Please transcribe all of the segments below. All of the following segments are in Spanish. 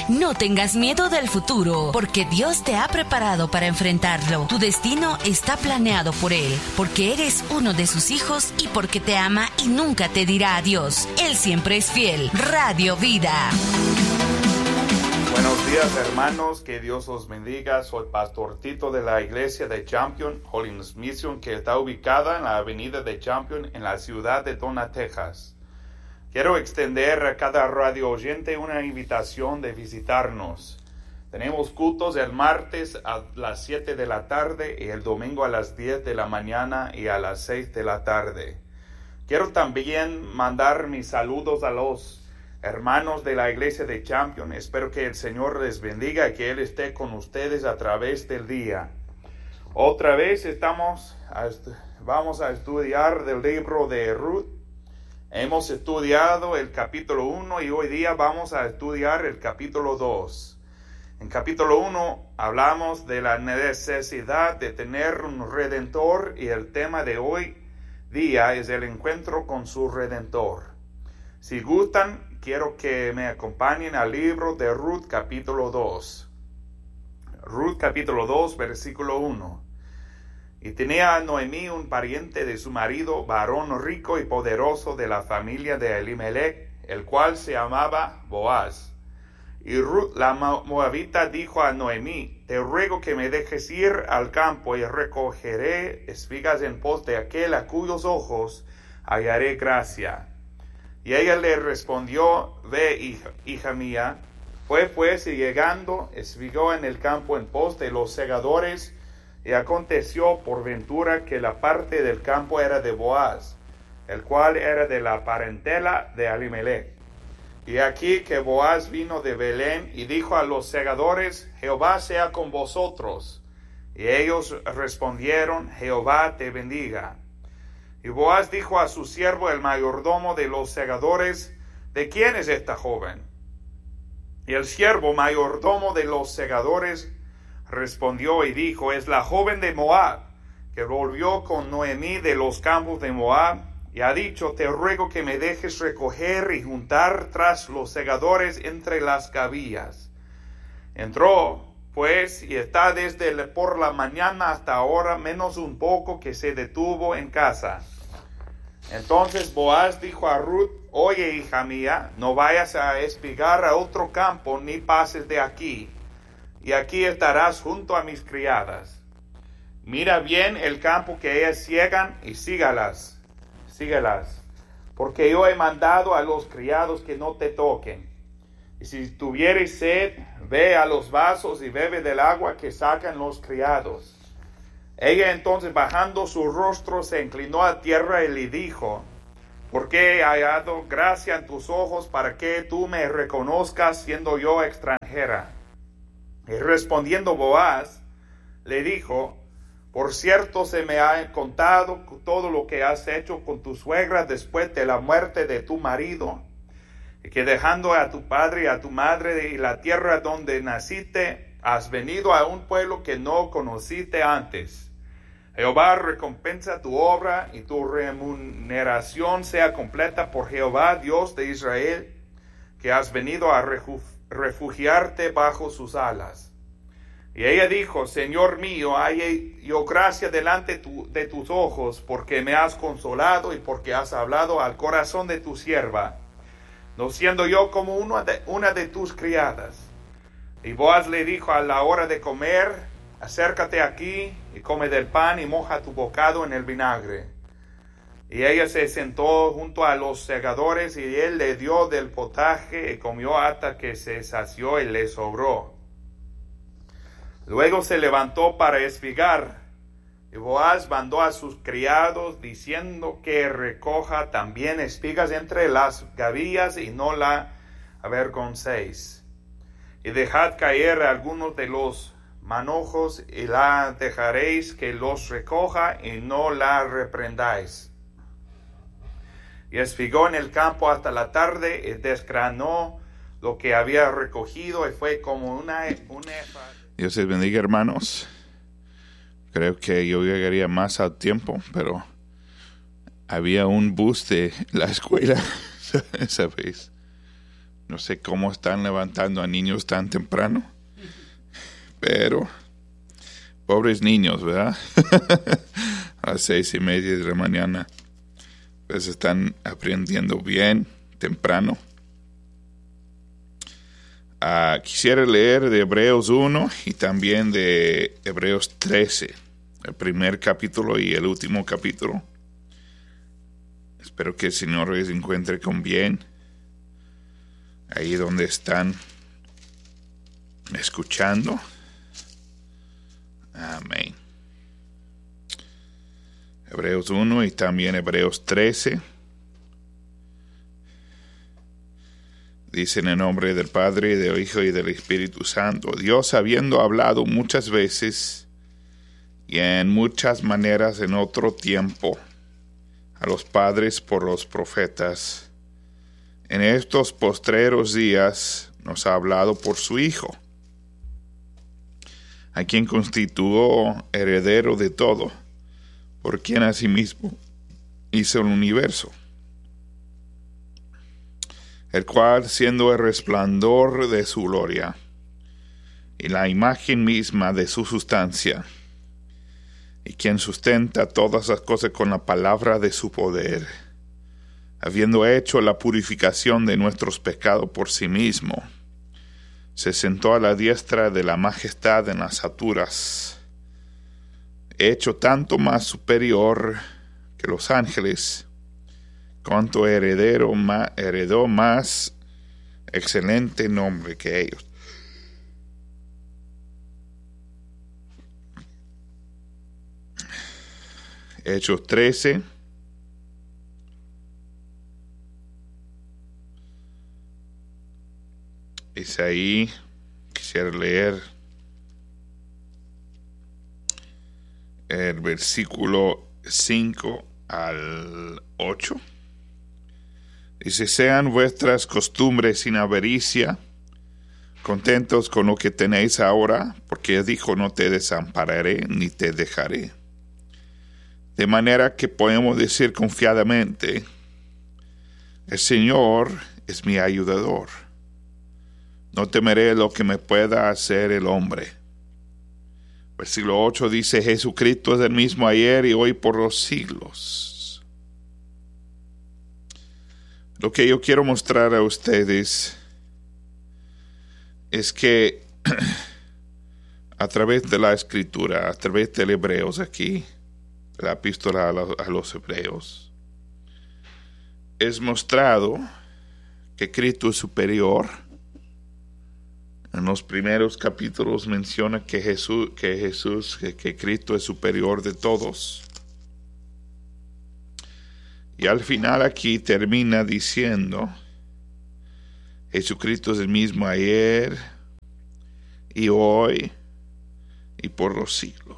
No tengas miedo del futuro, porque Dios te ha preparado para enfrentarlo. Tu destino está planeado por Él, porque eres uno de sus hijos y porque te ama y nunca te dirá adiós. Él siempre es fiel. Radio Vida. Buenos días, hermanos, que Dios os bendiga. Soy Pastor Tito de la iglesia de Champion Holiness Mission, que está ubicada en la avenida de Champion en la ciudad de Donna, Texas. Quiero extender a cada radio oyente una invitación de visitarnos. Tenemos cultos el martes a las 7 de la tarde y el domingo a las 10 de la mañana y a las 6 de la tarde. Quiero también mandar mis saludos a los hermanos de la iglesia de Champion. Espero que el Señor les bendiga y que Él esté con ustedes a través del día. Otra vez vamos a estudiar del libro de Ruth. Hemos estudiado el capítulo 1 y hoy día vamos a estudiar el capítulo 2. En capítulo 1 hablamos de la necesidad de tener un redentor y el tema de hoy día es el encuentro con su redentor. Si gustan, quiero que me acompañen al libro de Ruth capítulo 2. Ruth capítulo 2 versículo 1. Y tenía Noemí un pariente de su marido, varón rico y poderoso de la familia de Elimelech, el cual se llamaba Boaz. Y Ruth la moabita dijo a Noemí: te ruego que me dejes ir al campo y recogeré espigas en pos de aquel a cuyos ojos hallaré gracia. Y ella le respondió: ve, hija mía. Fue pues, y llegando, espigó en el campo en pos de los segadores, y aconteció por ventura que la parte del campo era de Boaz, el cual era de la parentela de Elimelech. Y aquí que Boaz vino de Belén y dijo a los segadores: Jehová sea con vosotros. Y ellos respondieron: Jehová te bendiga. Y Boaz dijo a su siervo el mayordomo de los segadores: ¿de quién es esta joven? Y el siervo mayordomo de los segadores respondió y dijo: es la joven de Moab, que volvió con Noemí de los campos de Moab, y ha dicho: te ruego que me dejes recoger y juntar tras los segadores entre las gavillas. Entró pues, y está desde por la mañana hasta ahora, menos un poco que se detuvo en casa. Entonces Boaz dijo a Ruth: oye, hija mía, no vayas a espigar a otro campo, ni pases de aquí, y aquí estarás junto a mis criadas. Mira bien el campo que ellas siegan y sígalas, porque yo he mandado a los criados que no te toquen. Y si tuvieres sed, ve a los vasos y bebe del agua que sacan los criados. Ella entonces, bajando su rostro, se inclinó a tierra y le dijo: ¿por qué he hallado gracia en tus ojos para que tú me reconozcas siendo yo extranjera? Y respondiendo Boaz, le dijo: por cierto, se me ha contado todo lo que has hecho con tu suegra después de la muerte de tu marido, y que dejando a tu padre y a tu madre y la tierra donde naciste, has venido a un pueblo que no conociste antes. Jehová recompensa tu obra y tu remuneración sea completa por Jehová, Dios de Israel, que has venido a refugiarte bajo sus alas. Y ella dijo: Señor mío, hallé yo gracia delante de tus ojos, porque me has consolado y porque has hablado al corazón de tu sierva, no siendo yo como una de tus criadas. Y Boaz le dijo a la hora de comer: acércate aquí y come del pan y moja tu bocado en el vinagre. Y ella se sentó junto a los segadores, y él le dio del potaje y comió hasta que se sació y le sobró. Luego se levantó para espigar, y Boaz mandó a sus criados diciendo que recoja también espigas entre las gavillas y no la avergoncéis. Y dejad caer algunos de los manojos y la dejaréis que los recoja y no la reprendáis. Y espigó en el campo hasta la tarde y desgranó lo que había recogido y fue como una efa. Dios les bendiga, hermanos. Creo que yo llegaría más a tiempo, pero había un bus de la escuela esa vez. No sé cómo están levantando a niños tan temprano, pero pobres niños, ¿verdad? A las 6:30 de la mañana, pues están aprendiendo bien temprano. Quisiera leer de Hebreos 1 y también de Hebreos 13, el primer capítulo y el último capítulo. Espero que el Señor les encuentre con bien ahí donde están escuchando. Amén. Hebreos 1 y también Hebreos 13. Dice en el nombre del Padre, del Hijo y del Espíritu Santo. Dios, habiendo hablado muchas veces y en muchas maneras en otro tiempo a los padres por los profetas, en estos postreros días nos ha hablado por su Hijo, a quien constituyó heredero de todo, por quien asimismo hizo el universo, el cual, siendo el resplandor de su gloria y la imagen misma de su sustancia, y quien sustenta todas las cosas con la palabra de su poder, habiendo hecho la purificación de nuestros pecados por sí mismo, se sentó a la diestra de la majestad en las alturas, hecho tanto más superior que los ángeles, cuanto heredó más excelente nombre que ellos. Hechos 13. Dice ahí, quisiera leer el versículo 5 al 8. Dice: sean vuestras costumbres sin avaricia, contentos con lo que tenéis ahora, porque dijo: no te desampararé ni te dejaré. De manera que podemos decir confiadamente: el Señor es mi ayudador. No temeré lo que me pueda hacer el hombre. Versículo 8 dice: Jesucristo es el mismo ayer y hoy por los siglos. Lo que yo quiero mostrar a ustedes es que a través de la Escritura, a través del Hebreos aquí, la epístola a los Hebreos, es mostrado que Cristo es superior. En los primeros capítulos menciona que Cristo es superior de todos. Y al final aquí termina diciendo: Jesucristo es el mismo ayer y hoy y por los siglos.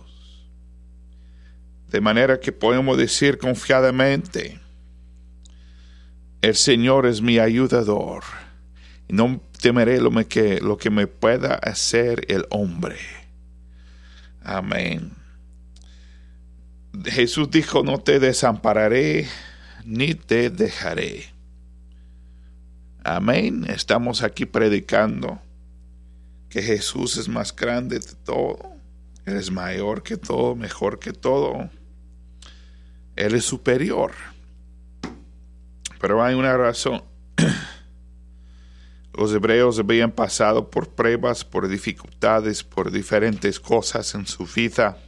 De manera que podemos decir confiadamente: el Señor es mi ayudador, y no temeré lo que me pueda hacer el hombre. Amén. Jesús dijo: no te desampararé ni te dejaré. Amén. Estamos aquí predicando que Jesús es más grande de todo. Él es mayor que todo, mejor que todo. Él es superior. Pero hay una razón. Los hebreos habían pasado por pruebas, por dificultades, por diferentes cosas en su vida.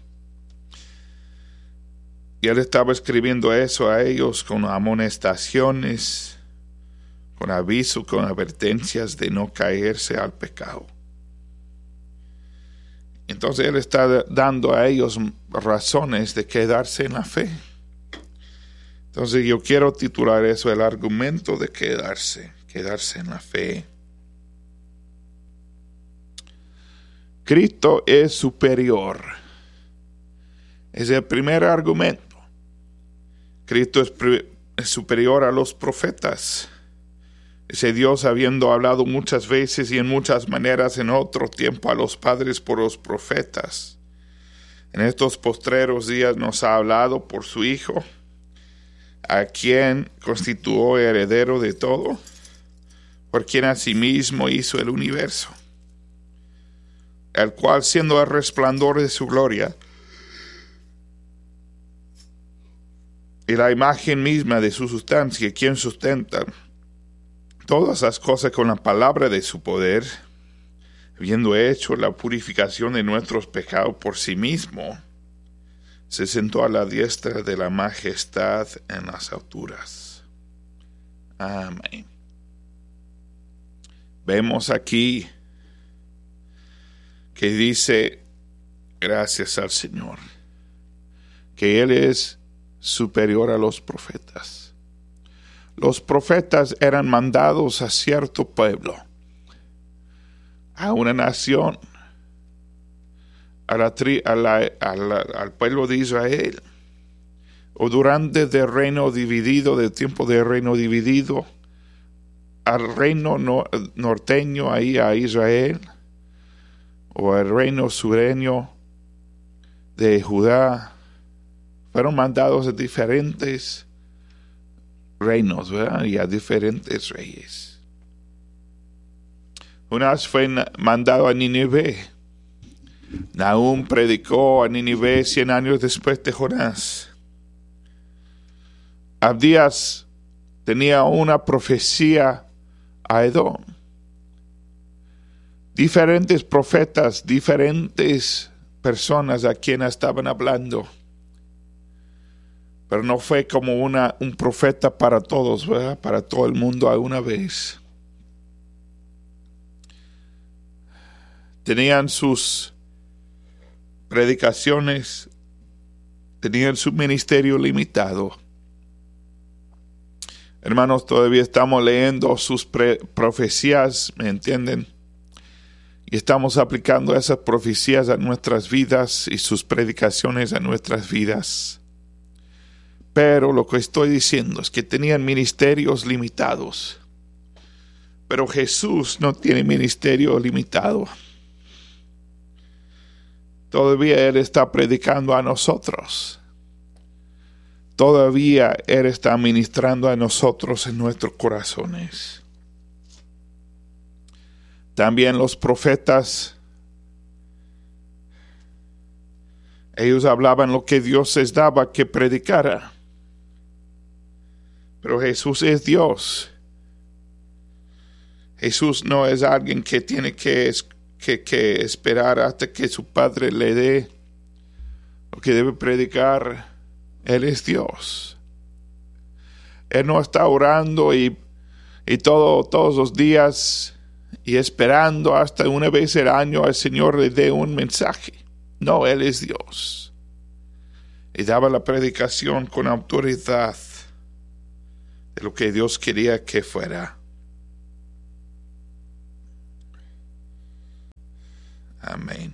Y él estaba escribiendo eso a ellos con amonestaciones, con aviso, con advertencias de no caerse al pecado. Entonces él está dando a ellos razones de quedarse en la fe. Entonces yo quiero titular eso: el argumento de quedarse en la fe. Cristo es superior. Es el primer argumento. Cristo es superior a los profetas. Ese Dios, habiendo hablado muchas veces y en muchas maneras en otro tiempo a los padres por los profetas, en estos postreros días nos ha hablado por su Hijo, a quien constituyó heredero de todo, por quien asimismo hizo el universo, el cual, siendo el resplandor de su gloria y la imagen misma de su sustancia, quien sustenta todas las cosas con la palabra de su poder, habiendo hecho la purificación de nuestros pecados por sí mismo, se sentó a la diestra de la majestad en las alturas. Amén. Vemos aquí que dice, gracias al Señor, que Él es superior a los profetas. Los profetas eran mandados a cierto pueblo, a una nación, al pueblo de Israel, o durante el reino dividido, del tiempo del reino dividido, al reino norteño, ahí a Israel, o al reino sureño de Judá. Fueron mandados a diferentes reinos, ¿verdad? Y a diferentes reyes. Jonás fue mandado a Nínive. Nahum predicó a Nínive 100 años después de Jonás. Abdías tenía una profecía a Edom. Diferentes profetas, diferentes personas a quienes estaban hablando. Pero no fue como un profeta para todos, ¿verdad? Para todo el mundo a una vez. Tenían sus predicaciones, tenían su ministerio limitado. Hermanos, todavía estamos leyendo sus profecías, ¿me entienden? Y estamos aplicando esas profecías a nuestras vidas y sus predicaciones a nuestras vidas. Pero lo que estoy diciendo es que tenían ministerios limitados. Pero Jesús no tiene ministerio limitado. Todavía Él está predicando a nosotros. Todavía Él está ministrando a nosotros en nuestros corazones. También los profetas, ellos hablaban lo que Dios les daba que predicara. Pero Jesús es Dios. Jesús no es alguien que tiene que esperar hasta que su Padre le dé lo que debe predicar. Él es Dios. Él no está orando y todos los días y esperando hasta una vez al año al Señor le dé un mensaje. No, Él es Dios. Y daba la predicación con autoridad de lo que Dios quería que fuera. Amén.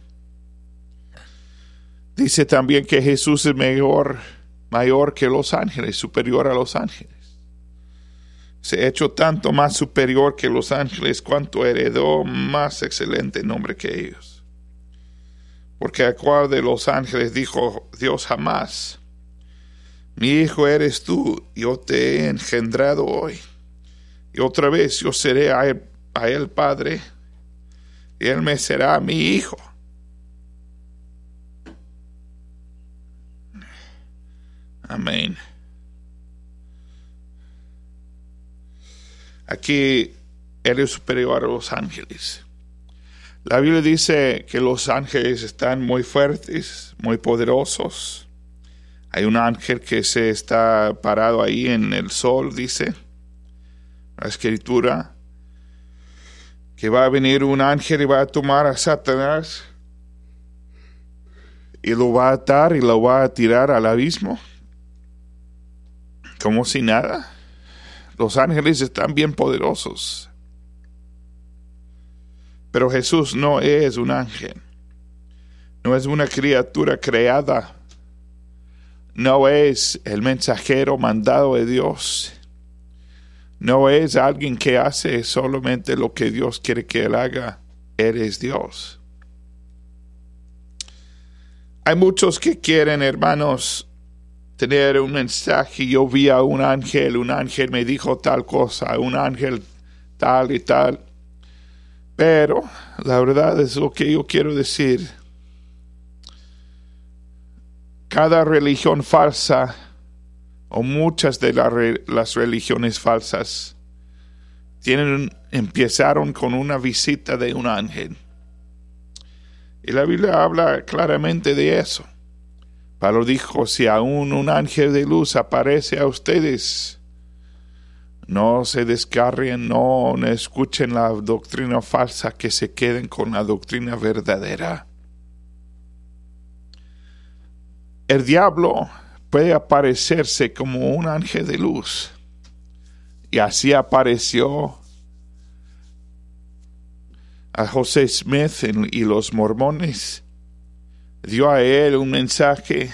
Dice también que Jesús es mayor que los ángeles, superior a los ángeles. Se ha hecho tanto más superior que los ángeles cuanto heredó más excelente nombre que ellos. Porque a cuál de los ángeles dijo Dios jamás: mi hijo eres tú, yo te he engendrado hoy. Y otra vez yo seré a él padre, y él me será mi hijo. Amén. Aquí Él es superior a los ángeles. La Biblia dice que los ángeles están muy fuertes, muy poderosos. Hay un ángel que se está parado ahí en el sol, dice la Escritura, que va a venir un ángel y va a tomar a Satanás y lo va a atar y lo va a tirar al abismo como si nada. Los ángeles están bien poderosos. Pero Jesús no es un ángel. No es una criatura creada. No es el mensajero mandado de Dios. No es alguien que hace solamente lo que Dios quiere que él haga. Él es Dios. Hay muchos que quieren, hermanos, tener un mensaje. Yo vi a un ángel me dijo tal cosa, un ángel tal y tal. Pero la verdad es lo que yo quiero decir. Cada religión falsa, o muchas de las religiones falsas, empezaron con una visita de un ángel. Y la Biblia habla claramente de eso. Pablo dijo, si aún un ángel de luz aparece a ustedes, no se descarrien, no escuchen la doctrina falsa, que se queden con la doctrina verdadera. El diablo puede aparecerse como un ángel de luz. Y así apareció a José Smith y los mormones. Dio a él un mensaje.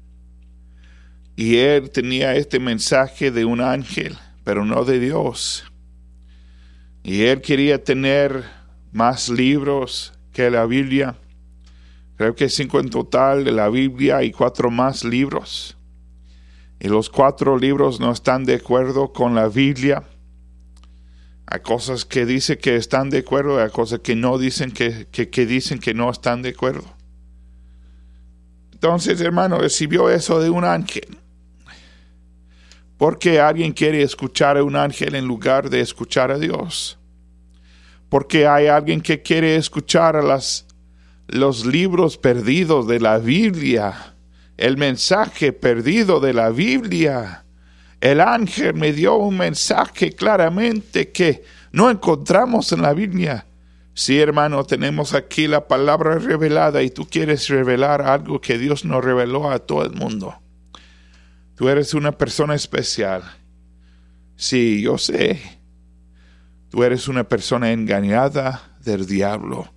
Y él tenía este mensaje de un ángel, pero no de Dios. Y él quería tener más libros que la Biblia. Creo que 5 en total de la Biblia y 4 más libros. Y los 4 libros no están de acuerdo con la Biblia. Hay cosas que dicen que están de acuerdo, hay cosas que no dicen que dicen que no están de acuerdo. Entonces, hermano, recibió eso de un ángel. ¿Por qué alguien quiere escuchar a un ángel en lugar de escuchar a Dios? Porque hay alguien que quiere escuchar a los libros perdidos de la Biblia, el mensaje perdido de la Biblia. El ángel me dio un mensaje claramente que no encontramos en la Biblia. Sí, hermano, tenemos aquí la palabra revelada y tú quieres revelar algo que Dios nos reveló a todo el mundo. Tú eres una persona especial. Sí, yo sé. Tú eres una persona engañada del diablo.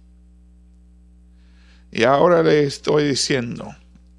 Y ahora te estoy diciendo,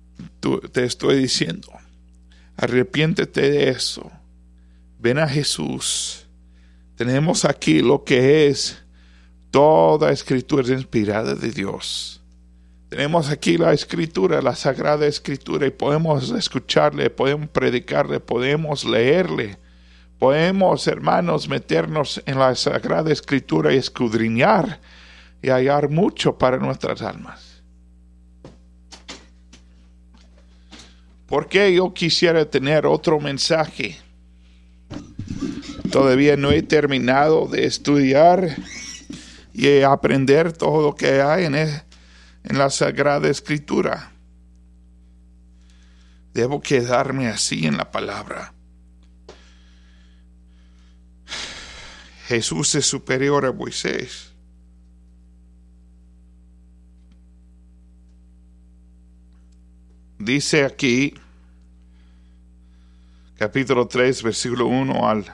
arrepiéntete de eso. Ven a Jesús. Tenemos aquí lo que es toda escritura inspirada de Dios. Tenemos aquí la escritura, la sagrada escritura, y podemos escucharle, podemos predicarle, podemos leerle. Podemos, hermanos, meternos en la sagrada escritura y escudriñar y hallar mucho para nuestras almas. Porque yo quisiera tener otro mensaje. Todavía no he terminado de estudiar y aprender todo lo que hay en la Sagrada Escritura. Debo quedarme así en la palabra. Jesús es superior a Moisés. Dice aquí, capítulo 3, versículo 1 al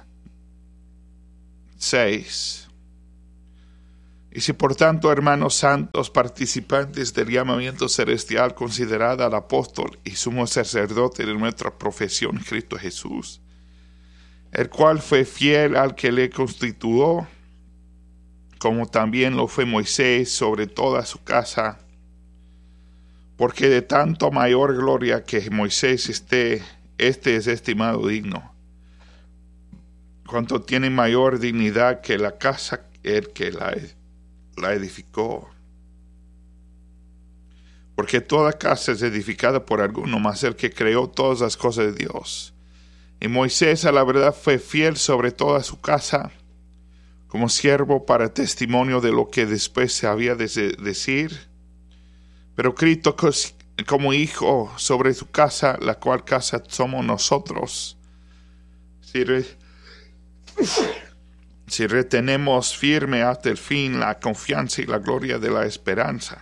6. Y si por tanto, hermanos santos, participantes del llamamiento celestial, considerad al apóstol y sumo sacerdote de nuestra profesión, Cristo Jesús, el cual fue fiel al que le constituyó, como también lo fue Moisés sobre toda su casa, porque de tanto mayor gloria que Moisés este es estimado digno, cuanto tiene mayor dignidad que la casa el que la edificó. Porque toda casa es edificada por alguno, mas el que creó todas las cosas de Dios. Y Moisés a la verdad fue fiel sobre toda su casa, como siervo para testimonio de lo que después se había de decir. Pero Cristo como hijo sobre su casa, la cual casa somos nosotros. Si retenemos firme hasta el fin la confianza y la gloria de la esperanza.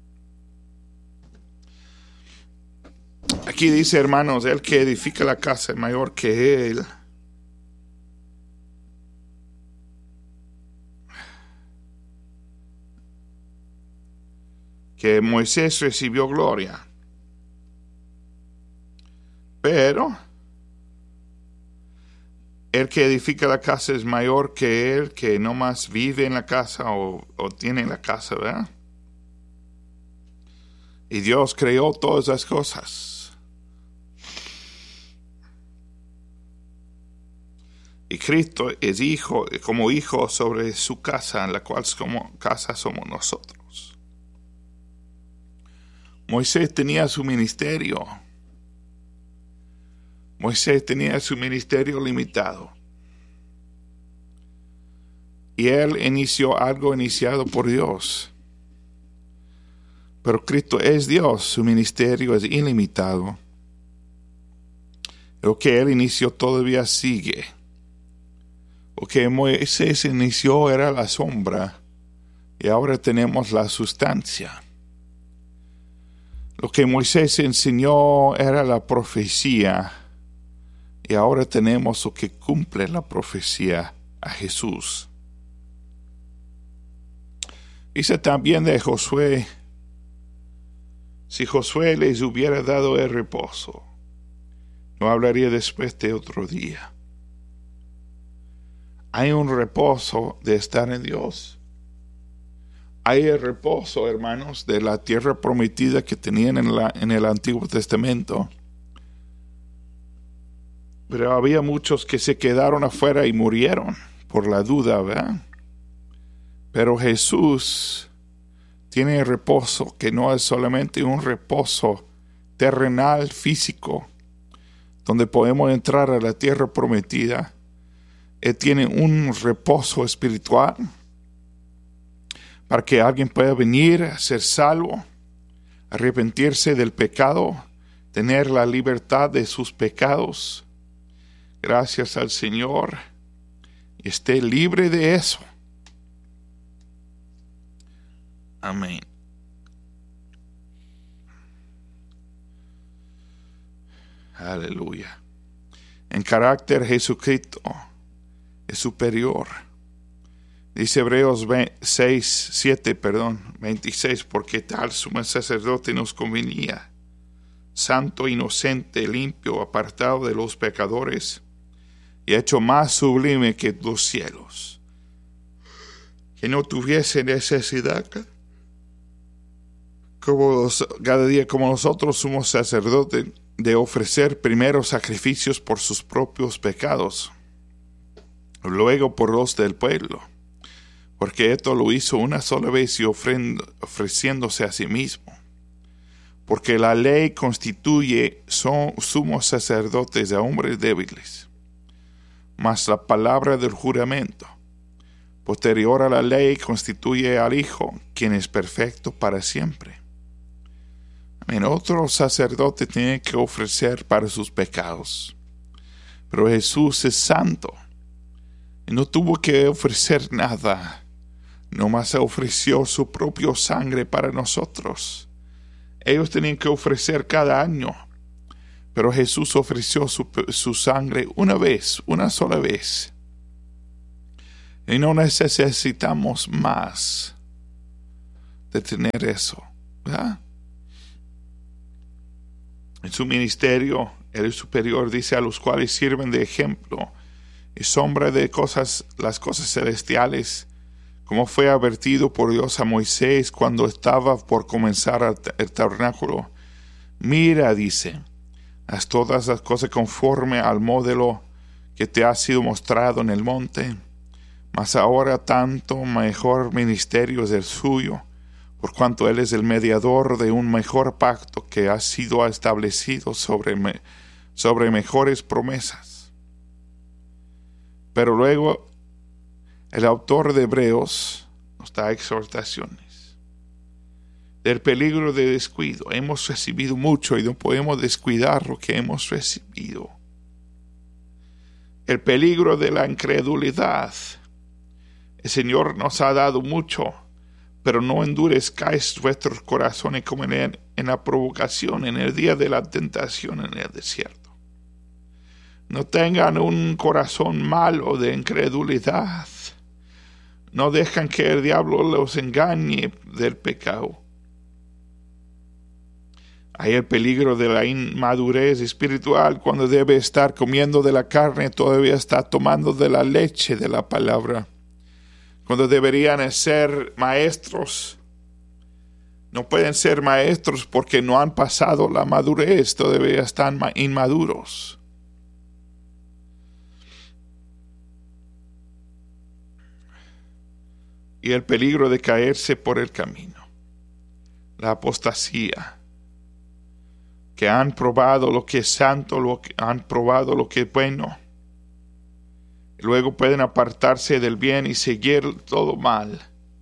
Aquí dice, hermanos, el que edifica la casa es mayor que él. Que Moisés recibió gloria. Pero el que edifica la casa es mayor que él que no más vive en la casa o tiene la casa, ¿verdad? Y Dios creó todas las cosas. Y Cristo es hijo, como hijo sobre su casa, la cual como casa somos nosotros. Moisés tenía su ministerio. Moisés tenía su ministerio limitado. Y él inició algo iniciado por Dios. Pero Cristo es Dios, su ministerio es ilimitado. Lo que él inició todavía sigue. Lo que Moisés inició era la sombra y ahora tenemos la sustancia. Lo que Moisés enseñó era la profecía y ahora tenemos lo que cumple la profecía, a Jesús. Dice también de Josué, si Josué les hubiera dado el reposo, no hablaría después de otro día. Hay un reposo de estar en Dios. Hay el reposo, hermanos, de la tierra prometida que tenían en el Antiguo Testamento. Pero había muchos que se quedaron afuera y murieron por la duda, ¿verdad? Pero Jesús tiene reposo que no es solamente un reposo terrenal, físico, donde podemos entrar a la tierra prometida. Él tiene un reposo espiritual para que alguien pueda venir a ser salvo, arrepentirse del pecado, tener la libertad de sus pecados, gracias al Señor, y esté libre de eso. Amén. Aleluya. En carácter, Jesucristo es superior. Dice Hebreos 26, porque tal sumo sacerdote nos convenía, santo, inocente, limpio, apartado de los pecadores, y hecho más sublime que los cielos, que no tuviese necesidad cada día como nosotros somos sacerdotes, de ofrecer primero sacrificios por sus propios pecados, luego por los del pueblo, porque esto lo hizo una sola vez y ofreciéndose a sí mismo. Porque la ley constituye sumos sacerdotes a hombres débiles, mas la palabra del juramento, posterior a la ley, constituye al Hijo, quien es perfecto para siempre. En otro sacerdote tiene que ofrecer para sus pecados, pero Jesús es santo y no tuvo que ofrecer nada, nomás ofreció su propia sangre para nosotros. Ellos tenían que ofrecer cada año, pero Jesús ofreció su sangre una sola vez, y no necesitamos más de tener eso, ¿verdad? En su ministerio, el superior dice: a los cuales sirven de ejemplo y sombra de las cosas celestiales, como fue advertido por Dios a Moisés cuando estaba por comenzar el tabernáculo. Mira, dice, haz todas las cosas conforme al modelo que te ha sido mostrado en el monte, mas ahora tanto mejor ministerio es el suyo, por cuanto Él es el mediador de un mejor pacto que ha sido establecido sobre mejores promesas. Pero luego el autor de Hebreos nos da exhortaciones del peligro de descuido. Hemos recibido mucho y no podemos descuidar lo que hemos recibido. El peligro de la incredulidad. El Señor nos ha dado mucho, pero no endurezcáis vuestros corazones como en la provocación, en el día de la tentación en el desierto. No tengan un corazón malo de incredulidad. No dejan que el diablo los engañe del pecado. Hay el peligro de la inmadurez espiritual. Cuando debe estar comiendo de la carne, todavía está tomando de la leche de la palabra. Cuando deberían ser maestros, no pueden ser maestros porque no han pasado la madurez, todavía están inmaduros. y el peligro de caerse por el camino. La apostasía, que han probado lo que es santo, han probado lo que es bueno. Y luego pueden apartarse del bien y seguir todo mal.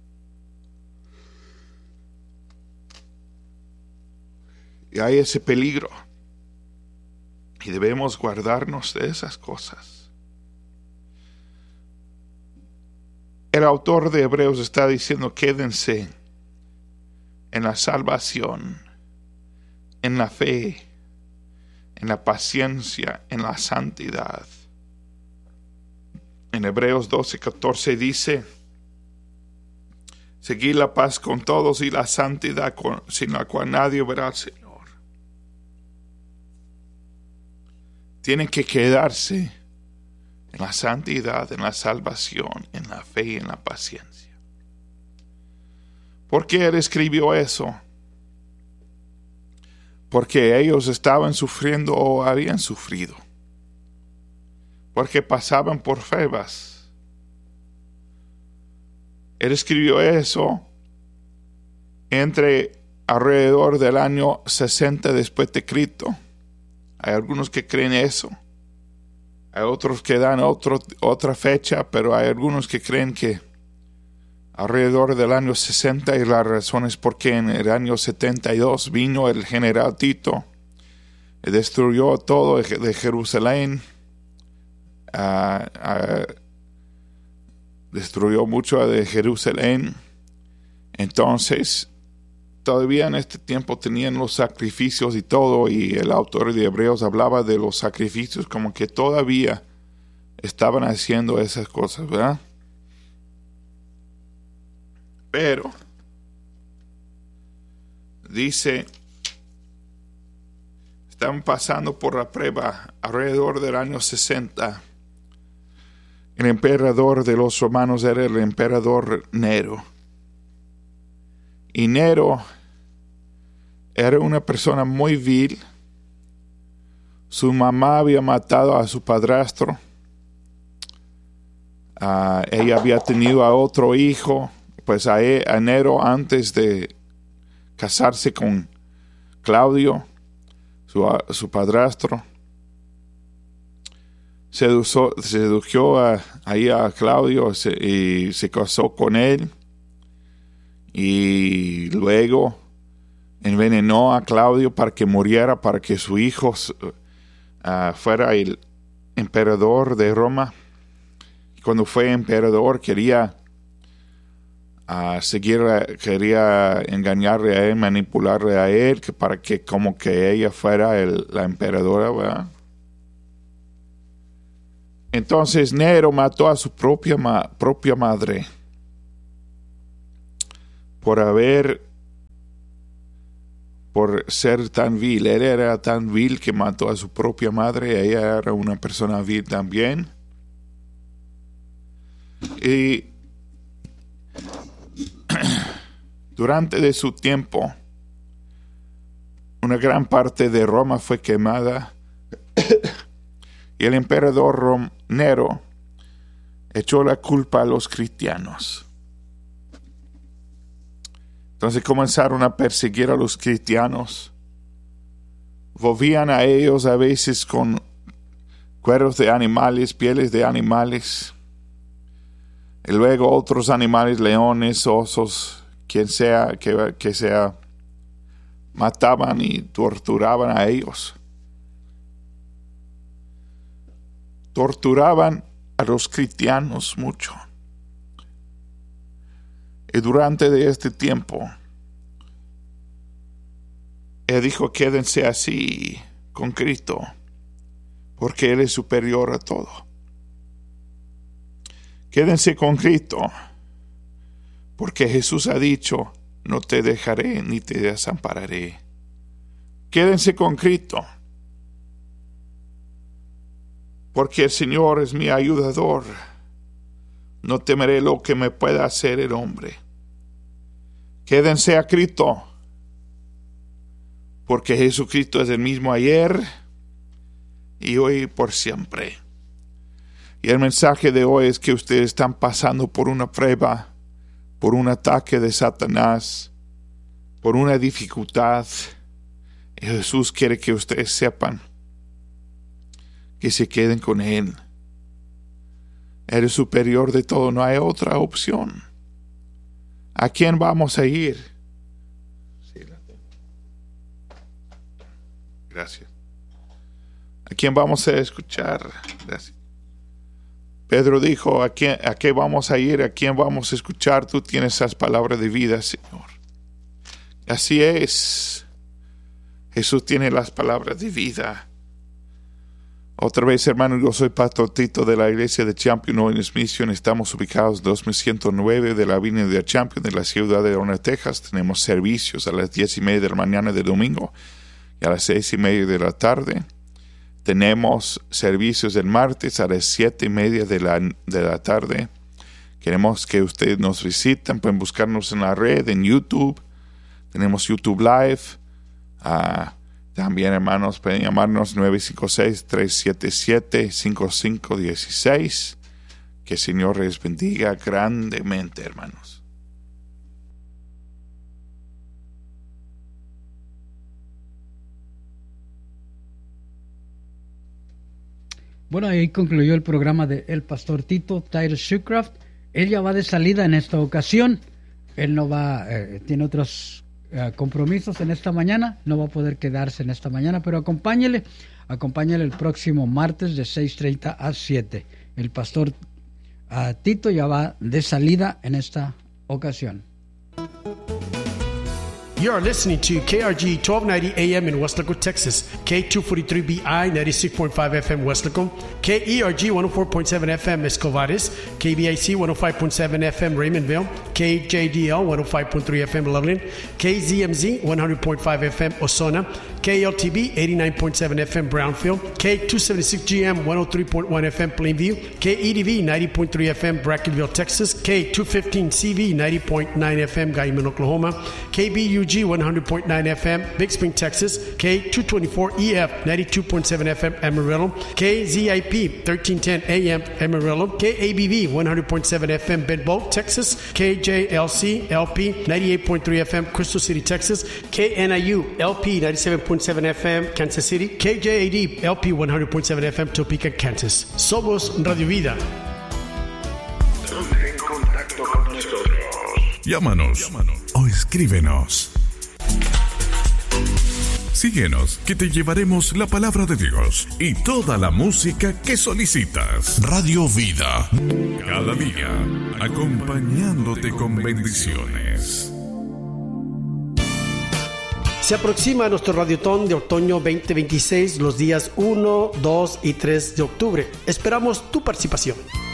Y hay ese peligro. Y debemos guardarnos de esas cosas. El autor de Hebreos está diciendo: quédense en la salvación, en la fe, en la paciencia, en la santidad. En Hebreos 12:14 dice: seguid la paz con todos y la santidad sin la cual nadie verá al Señor. Tienen que quedarse en la santidad, en la salvación, en la fe y en la paciencia. ¿Por qué él escribió eso? Porque ellos estaban sufriendo o habían sufrido. Porque pasaban por pruebas. Él escribió eso entre alrededor del año 60 después de Cristo. Hay algunos que creen eso. Hay otros que dan otra fecha, pero hay algunos que creen que alrededor del año 60, y la razón es porque en el año 72 vino el general Tito y destruyó todo de Jerusalén. Destruyó mucho de Jerusalén. Entonces, todavía en este tiempo tenían los sacrificios y todo, y el autor de Hebreos hablaba de los sacrificios como que todavía estaban haciendo esas cosas, ¿verdad? Pero dice, están pasando por la prueba alrededor del año 60. El emperador de los romanos era el emperador Nero. Y Nero era una persona muy vil. Su mamá había matado a su padrastro. Ella había tenido a otro hijo. Pues a Nero, antes de casarse con Claudio, su padrastro, sedujo a Claudio y se casó con él. Y luego envenenó a Claudio para que muriera, para que su hijo fuera el emperador de Roma. Y cuando fue emperador quería quería engañarle a él, manipularle a él, para que como que ella fuera la emperadora, ¿verdad? Entonces Nero mató a su propia madre por ser tan vil. Él era tan vil que mató a su propia madre. Ella era una persona vil también. Y durante de su tiempo, una gran parte de Roma fue quemada. Y el emperador Nero echó la culpa a los cristianos. Entonces comenzaron a perseguir a los cristianos. Volvían a ellos a veces con cueros de animales, pieles de animales. Y luego otros animales, leones, osos, quien sea que sea, mataban y torturaban a ellos. Torturaban a los cristianos mucho. Y durante de este tiempo, él dijo: quédense así con Cristo, porque Él es superior a todo. Quédense con Cristo, porque Jesús ha dicho: no te dejaré ni te desampararé. Quédense con Cristo, porque el Señor es mi ayudador. No temeré lo que me pueda hacer el hombre. Quédense a Cristo, porque Jesucristo es el mismo ayer y hoy por siempre. Y el mensaje de hoy es que ustedes están pasando por una prueba, por un ataque de Satanás, por una dificultad. Y Jesús quiere que ustedes sepan que se queden con Él. Él es superior de todo, no hay otra opción. ¿A quién vamos a ir? Sí, gracias. ¿A quién vamos a escuchar? Gracias. Pedro dijo, ¿a qué vamos a ir? ¿A quién vamos a escuchar? Tú tienes esas palabras de vida, Señor. Así es. Jesús tiene las palabras de vida. Otra vez, hermano, yo soy Pastor Tito de la iglesia de Champion Holiness Mission. Estamos ubicados 2109 de la avenida de Champion de la ciudad de Donna, Texas. Tenemos servicios a las 10:30 de la mañana de domingo y a las 6:30 de la tarde. Tenemos servicios el martes a las 7:30 de la tarde. Queremos que ustedes nos visiten. Pueden buscarnos en la red, en YouTube. Tenemos YouTube Live. También, hermanos, pueden llamarnos 956-377-5516. Que el Señor les bendiga grandemente, hermanos. Bueno, ahí concluyó el programa de El Pastor Tito, Titus Shoecraft. Él ya va de salida en esta ocasión. Él no va, tiene otros compromisos en esta mañana, no va a poder quedarse en esta mañana, pero acompáñele el próximo martes de 6:30 a 7. El pastor Tito ya va de salida en esta ocasión. You are listening to KRG 1290 AM in Weslaco, Texas, K243BI 96.5 FM Weslaco, KERG 104.7 FM Escovares, KBIC 105.7 FM Raymondville, KJDL 105.3 FM Loveland, KZMZ 100.5 FM Osona, KLTB 89.7 FM Brownfield, K276GM 103.1 FM Plainview, KEDV 90.3 FM Brackenville, Texas, K215CV 90.9 FM Guyman, Oklahoma, KBUG 100.9 FM Big Spring, Texas, K224EF 92.7 FM Amarillo, KZIP 1310 AM Amarillo, KABV 100.7 FM Bedbolt, Texas, KJLC LP 98.3 FM Crystal City, Texas, KNIU LP 97.7 FM Kansas City, KJAD LP 100.7 FM Topeka, Kansas. Somos Radio Vida. Ponte en contacto con nosotros. Llámanos o escríbenos. Síguenos, que te llevaremos la palabra de Dios y toda la música que solicitas. Radio Vida, cada día acompañándote con bendiciones. Se aproxima nuestro Radiotón de Otoño 2026 los días 1, 2 y 3 de octubre. Esperamos tu participación.